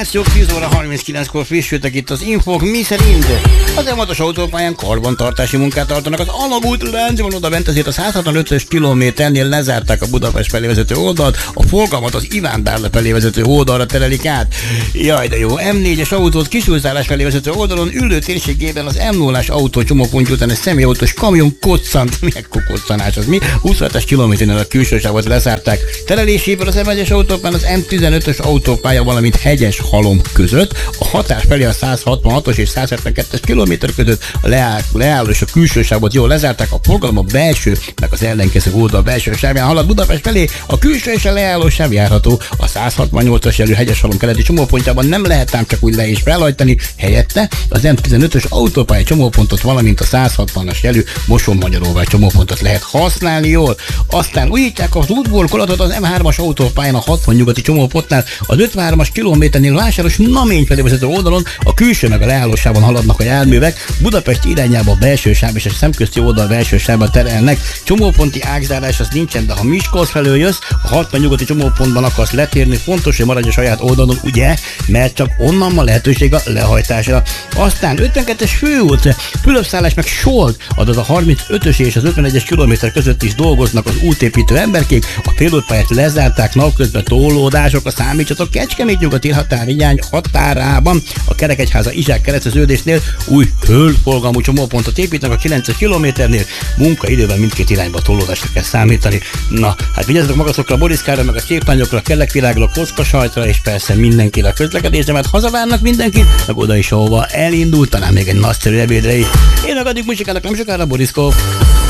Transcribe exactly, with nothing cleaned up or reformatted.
információk, tíz óra harminckilenckor frissültek itt az infók, mi szerint az em hatos autópályán karbantartási munkát tartanak az alagút láncban odabent, ezért a száz hatvanötös kilométernél lezárták a Budapest felé vezető oldalt, a forgalmat az Iván Bárla felé vezető oldalra terelik át. Jaj, de jó, em négyes autót Kisújzárás felé vezető oldalon ülő térségében az em nullás autó csomópontja után egy személyautós kamion koccant, milyen koccanás az mi? huszonhetes kilométernél a külső sávot lezárták. Terelésével az em egyes autópályán az em tizenötös autópálya, valamint Hegyes Halom között, a hatás felé a száz hatvanhatos és száz hetvenkettes kilométer között a leáll, leálló és a külső sávot jól lezárták, a forgalom a belső, meg az ellenkező oldal belső sávján halad Budapest felé, a külső és a leálló sáv járható, a száz hatvannyolcas jelű Hegyes Halom keleti csomópontjában nem lehet ám csak úgy le is felhajtani, helyette az em tizenötös autópálya csomópontot, valamint a száz hatvanas jelű Moson-Magyaróvár csomópontot lehet használni jól. Aztán újítják az útburkolatot az em hármas autópályán a hatvan nyugati csomópontnál, az ötvenhármas kilométernél Vásáros Namény felé vezető oldalon, a külső meg a leállósában haladnak a járművek, Budapest irányába a belső sáv és a szemközti oldal belső sávba terelnek. Csomóponti ágzárás az nincsen, de ha Miskolc felől jössz, a hatvan nyugati csomópontban akarsz letérni, fontos, hogy maradj a saját oldalon, ugye? Mert csak onnan van lehetőség a lehajtásra. Aztán ötvenkettes főút, Fülöpszállás meg Solt, azaz a harmincötös és az ötvenegyes kilométer között is dolgoznak az útépítő emberkék, a félútpályát lezárták, napközben tolódások, a számítsatok Kecskemét nyugati határirány határában, a Kerekegyháza Izsák kereszteződésnél új körforgalmú csomópontot építenek a kilences kilométernél, munkaidőben mindkét irányba tolódásra kell számítani. Na, hát vigyázzatok magatokra, a Boriszkára, meg a Széplányokra, a Kellekvirágra, a Kockasajtra, és persze mindenkire a közlekedésre, mert hazavárnak mindenkit, meg oda is, ahova elindult, talán még egy nagyszerű ebédre is. Én meg addig muzsikának nem sokára, Boriszkó.